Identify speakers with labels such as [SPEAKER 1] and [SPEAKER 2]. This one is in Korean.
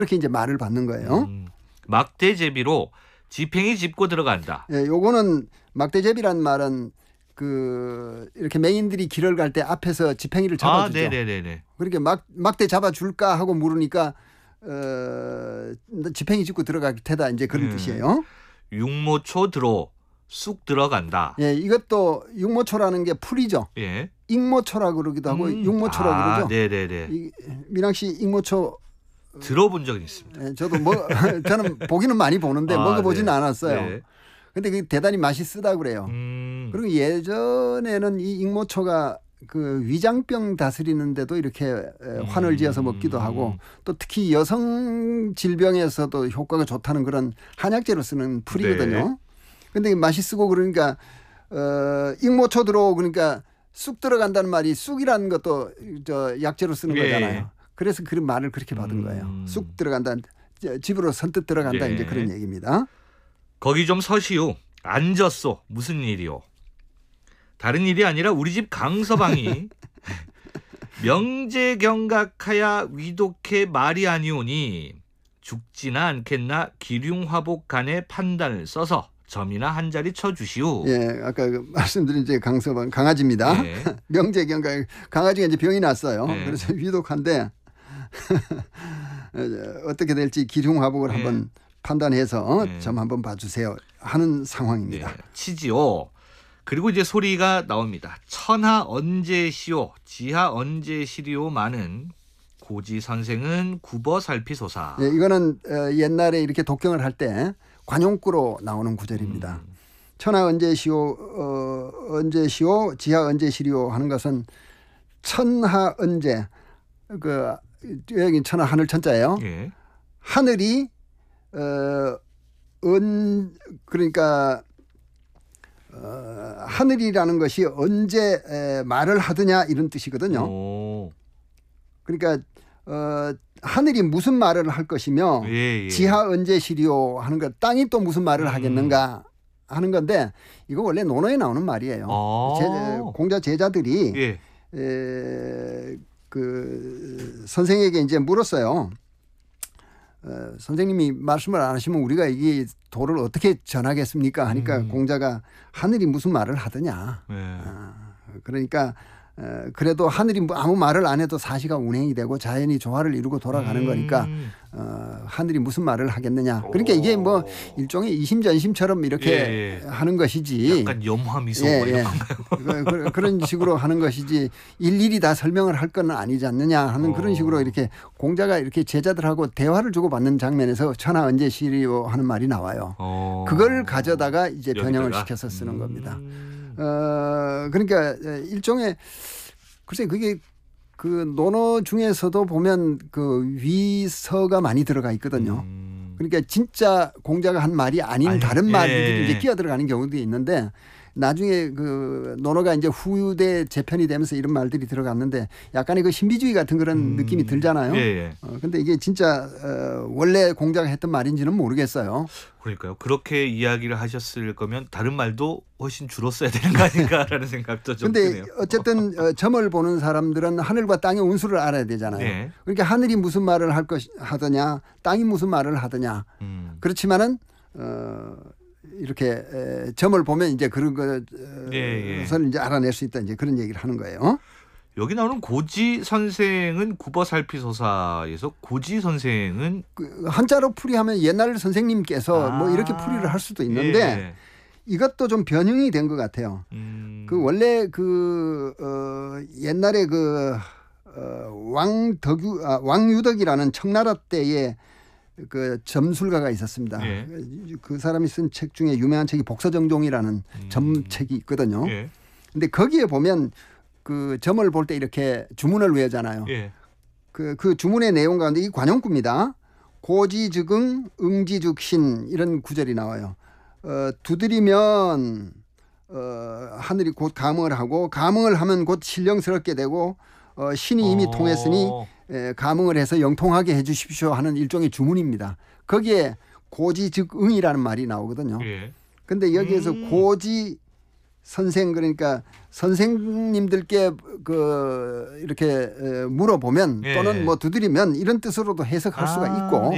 [SPEAKER 1] 그렇게 이제 말을 받는 거예요.
[SPEAKER 2] 막대제비로 지팽이 짚고 들어간다.
[SPEAKER 1] 예, 요거는 막대제비란 말은 이렇게 맹인들이 길을 갈 때 앞에서 지팽이를 잡아주죠.
[SPEAKER 2] 네네네.
[SPEAKER 1] 그렇게 막대 잡아줄까 하고 물으니까 지팽이 짚고 들어가기 테다 이제 그런 뜻이에요.
[SPEAKER 2] 육모초 들어 쑥 들어간다.
[SPEAKER 1] 예, 이것도 육모초라는 게 풀이죠.
[SPEAKER 2] 예.
[SPEAKER 1] 익모초라 그러기도 하고 육모초라 그러죠.
[SPEAKER 2] 네네네.
[SPEAKER 1] 민항 씨 익모초
[SPEAKER 2] 들어본 적이 있습니다.
[SPEAKER 1] 예, 저도 저는 보기는 많이 보는데 먹어보지는 않았어요.
[SPEAKER 2] 네.
[SPEAKER 1] 근데 그게 대단히 맛있으다 그래요. 그리고 예전에는 이 익모초가 그 위장병 다스리는데도 이렇게 환을 지어서 먹기도 하고 또 특히 여성 질병에서도 효과가 좋다는 그런 한약재로 쓰는 풀이거든요. 근데 맛있고 그러니까 익모초 들어오고 그러니까 쑥 들어간다는 말이 쑥이라는 것도 약재로 쓰는 거잖아요. 그래서 그런 말을 그렇게 받은 거예요. 쑥 들어간다. 집으로 선뜻 들어간다. 이제 그런 얘기입니다.
[SPEAKER 2] 거기 좀 서시오. 앉았소. 무슨 일이오? 다른 일이 아니라 우리 집 강서방이 명제경각하야 위독해 말이 아니오니 죽지나 않겠나 기륭화복 간의 판단을 써서 점이나 한 자리 쳐주시오.
[SPEAKER 1] 예, 아까 말씀드린 이제 강서방 강아지입니다.
[SPEAKER 2] 네.
[SPEAKER 1] 명제경각 강아지가 이제 병이 났어요. 그래서 위독한데 어떻게 될지 기륭화복을 한번 판단해서 점 한번 봐주세요 하는 상황입니다.
[SPEAKER 2] 치지요. 그리고 이제 소리가 나옵니다. 천하 언제 시오, 지하 언제 시리오마는 고지 선생은 굽어 살피소사.
[SPEAKER 1] 네, 이거는 옛날에 이렇게 독경을 할 때 관용구로 나오는 구절입니다. 천하 언제 시오, 언제 시오, 지하 언제 시리오 하는 것은 천하 언제 여기 천하 하늘 천자예요.
[SPEAKER 2] 예.
[SPEAKER 1] 하늘이 그러니까 하늘이라는 것이 언제 말을 하느냐 이런 뜻이거든요. 그러니까 하늘이 무슨 말을 할 것이며 지하 언제 시리오 하는 것 땅이 또 무슨 말을 하겠는가 하는 건데 이거 원래 논어에 나오는 말이에요. 공자 제자들이 그 선생에게 이제 물었어요. 선생님이 말씀을 안 하시면 우리가 이게 도를 어떻게 전하겠습니까? 하니까 공자가 하늘이 무슨 말을 하더냐. 그러니까 그래도 하늘이 아무 말을 안 해도 사시가 운행이 되고 자연이 조화를 이루고 돌아가는 거니까 하늘이 무슨 말을 하겠느냐. 그러니까 이게 뭐 일종의 이심전심처럼 이렇게 하는 것이지.
[SPEAKER 2] 약간 염화미소 이런 건가요?
[SPEAKER 1] 그런 식으로 하는 것이지 일일이 다 설명을 할 건 아니지 않느냐 하는 그런 식으로 이렇게 공자가 이렇게 제자들하고 대화를 주고받는 장면에서 천하 언제 시리오 하는 말이 나와요. 그걸 가져다가 이제 변형을 시켜서 쓰는 겁니다. 그러니까 일종의 글쎄 그게 그 논어 중에서도 보면 그 위서가 많이 들어가 있거든요. 그러니까 진짜 공자가 한 말이 아닌 다른 말들이 이제 끼어 들어가는 경우도 있는데 나중에 그 논어가 이제 후대 재편이 되면서 이런 말들이 들어갔는데 약간의 그 신비주의 같은 그런 느낌이 들잖아요. 근데 이게 진짜 원래 공자가 했던 말인지는 모르겠어요.
[SPEAKER 2] 그러니까요. 그렇게 이야기를 하셨을 거면 다른 말도 훨씬 줄었어야 되는 거 아닌가라는 생각도 좀 드네요.
[SPEAKER 1] 근데 어쨌든 점을 보는 사람들은 하늘과 땅의 운수를 알아야 되잖아요. 그러니까 하늘이 무슨 말을 하더냐, 땅이 무슨 말을 하더냐. 그렇지만은 이렇게 점을 보면 이제 그런 것을 이제 알아낼 수 있다 이제 그런 얘기를 하는 거예요.
[SPEAKER 2] 여기 나오는 고지 선생은 굽어살피소사에서 고지 선생은
[SPEAKER 1] 한자로 풀이하면 옛날 선생님께서 뭐 이렇게 풀이를 할 수도 있는데 이것도 좀 변형이 된 것 같아요. 그 원래 옛날에 왕유덕이라는 청나라 때에 그 점술가가 있었습니다. 그 사람이 쓴 책 중에 유명한 책이 복서정종이라는 점책이 있거든요. 근데 거기에 보면 그 점을 볼 때 이렇게 주문을 외우잖아요. 그 주문의 내용 가운데 이 관용구입니다. 고지즉응 응지즉신 이런 구절이 나와요. 두드리면 하늘이 곧 감응을 하고 감응을 하면 곧 신령스럽게 되고 신이 이미 통했으니 감응을 해서 영통하게 해 주십시오 하는 일종의 주문입니다. 거기에 고지즉응이라는 말이 나오거든요. 근데 여기에서 고지 선생 그러니까 선생님들께 이렇게 물어보면 또는 뭐 두드리면 이런 뜻으로도 해석할 수가 있고